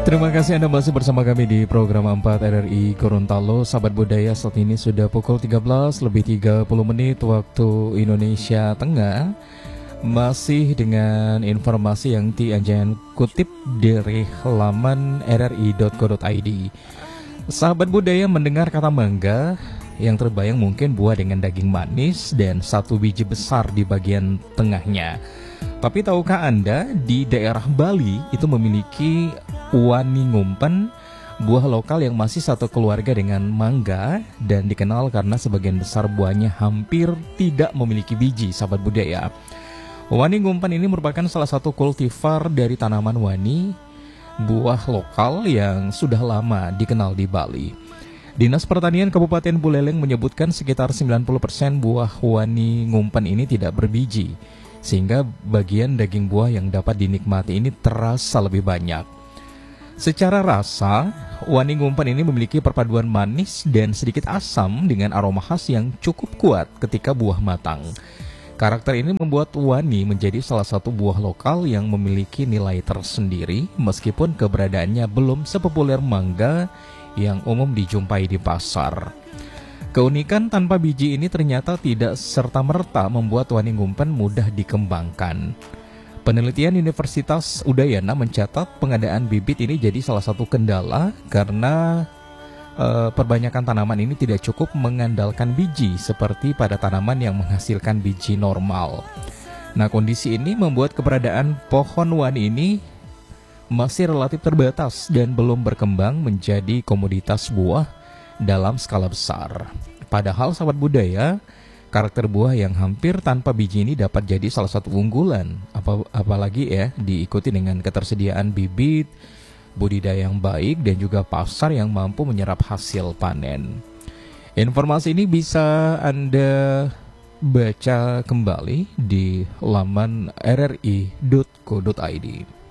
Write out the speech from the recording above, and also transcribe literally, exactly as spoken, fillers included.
Terima kasih Anda masih bersama kami di program empat R R I Gorontalo. Sahabat budaya, saat ini sudah pukul tiga belas lebih tiga puluh menit waktu Indonesia Tengah. Masih dengan informasi yang Tianjen kutip dari laman r r i dot co dot i d. Sahabat budaya, mendengar kata mangga, yang terbayang mungkin buah dengan daging manis dan satu biji besar di bagian tengahnya. Tapi tahukah Anda, di daerah Bali itu memiliki wani ngumpen, buah lokal yang masih satu keluarga dengan mangga dan dikenal karena sebagian besar buahnya hampir tidak memiliki biji, sahabat budaya. Wani ngumpen ini merupakan salah satu kultivar dari tanaman wani, buah lokal yang sudah lama dikenal di Bali. Dinas Pertanian Kabupaten Buleleng menyebutkan sekitar sembilan puluh persen buah wani ngumpen ini tidak berbiji, sehingga bagian daging buah yang dapat dinikmati ini terasa lebih banyak. Secara rasa, wani ngumpen ini memiliki perpaduan manis dan sedikit asam dengan aroma khas yang cukup kuat ketika buah matang. Karakter ini membuat wani menjadi salah satu buah lokal yang memiliki nilai tersendiri meskipun keberadaannya belum sepopuler mangga yang umum dijumpai di pasar. Keunikan tanpa biji ini ternyata tidak serta-merta membuat wani ngumpen mudah dikembangkan. Penelitian Universitas Udayana mencatat pengadaan bibit ini jadi salah satu kendala karena e, perbanyakan tanaman ini tidak cukup mengandalkan biji seperti pada tanaman yang menghasilkan biji normal. Nah, kondisi ini membuat keberadaan pohon wani ini masih relatif terbatas dan belum berkembang menjadi komoditas buah dalam skala besar. Padahal sahabat budaya, karakter buah yang hampir tanpa biji ini dapat jadi salah satu unggulan, apa, apalagi ya diikuti dengan ketersediaan bibit, budidaya yang baik dan juga pasar yang mampu menyerap hasil panen. Informasi ini bisa Anda baca kembali di laman r r i dot co dot i d.